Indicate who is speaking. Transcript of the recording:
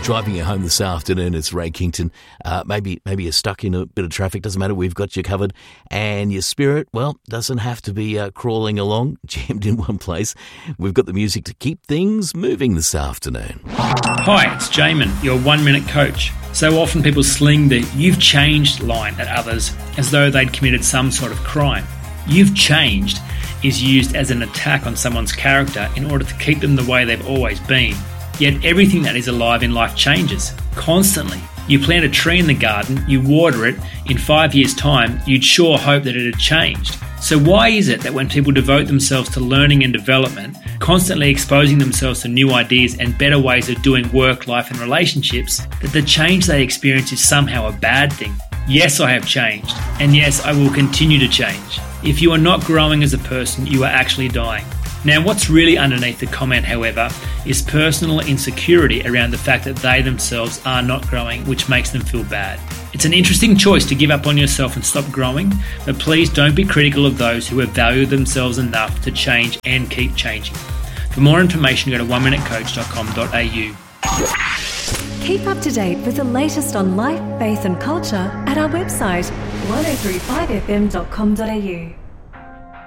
Speaker 1: driving you home this afternoon, it's Ray Kington. Maybe you're stuck in a bit of traffic, doesn't matter, we've got you covered. And your spirit, well, doesn't have to be crawling along, jammed in one place. We've got the music to keep things moving this afternoon.
Speaker 2: Hi, it's Jamin, your 1 minute coach. So often people sling the "you've changed" line at others as though they'd committed some sort of crime. "You've changed" is used as an attack on someone's character in order to keep them the way they've always been. Yet everything that is alive in life changes, constantly. You plant a tree in the garden, you water it, in 5 years' time, you'd sure hope that it had changed. So why is it that when people devote themselves to learning and development, constantly exposing themselves to new ideas and better ways of doing work, life and relationships, that the change they experience is somehow a bad thing? Yes, I have changed. And yes, I will continue to change. If you are not growing as a person, you are actually dying. Now, what's really underneath the comment, however, is personal insecurity around the fact that they themselves are not growing, which makes them feel bad. It's an interesting choice to give up on yourself and stop growing, but please don't be critical of those who have valued themselves enough to change and keep changing. For more information, go to oneminutecoach.com.au.
Speaker 3: Keep up to date with the latest on life, faith and culture at our website 1035fm.com.au.